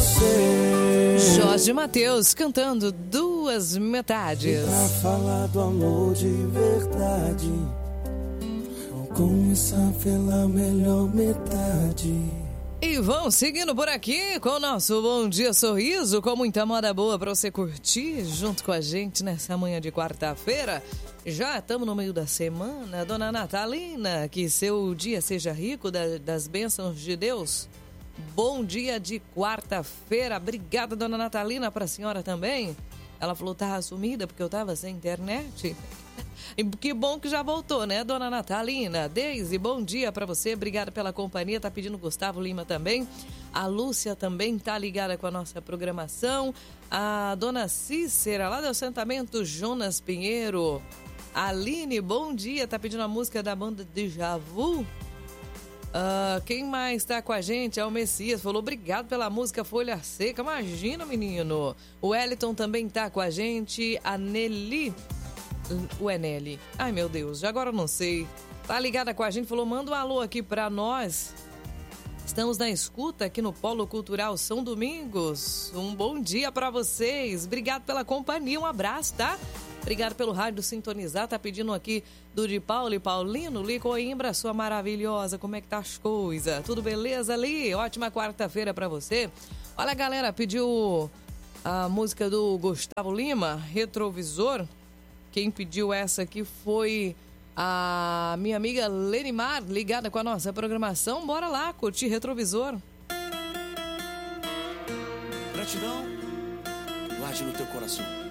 você. Jorge Mateus cantando Duas Metades. E pra falar do amor de verdade, vou começar pela melhor metade. E vamos seguindo por aqui com o nosso Bom Dia Sorriso, com muita moda boa para você curtir junto com a gente nessa manhã de quarta-feira. Já estamos no meio da semana. Dona Natalina, que seu dia seja rico das bênçãos de Deus. Bom dia de quarta-feira. Obrigada, Dona Natalina, para a senhora também. Ela falou que estava sumida porque eu estava sem internet. E que bom que já voltou, né, Dona Natalina? Deise, bom dia para você, obrigada pela companhia. Tá pedindo Gustavo Lima também. A Lúcia também tá ligada com a nossa programação. A Dona Cícera, lá do assentamento Jonas Pinheiro. A Aline, bom dia, tá pedindo a música da banda Déjà Vu. Quem mais tá com a gente é o Messias, falou obrigado pela música Folha Seca. Imagina, menino. O Wellington também tá com a gente. A Nelly, o Eneli, ai meu Deus, agora eu não sei, tá ligada com a gente, falou manda um alô aqui pra nós. Estamos na escuta aqui no Polo Cultural São Domingos. Um bom dia pra vocês, obrigado pela companhia, um abraço, tá? Obrigado pelo rádio sintonizar, tá pedindo aqui do de Paulo e Paulino, Li Coimbra, sua maravilhosa, como é que tá as coisas? Tudo beleza, Li? Ótima quarta-feira pra você. Olha, a galera pediu a música do Gustavo Lima, Retrovisor. Quem pediu essa aqui foi a minha amiga Lenimar, ligada com a nossa programação. Bora lá, curtir Retrovisor. Gratidão, guarde no teu coração.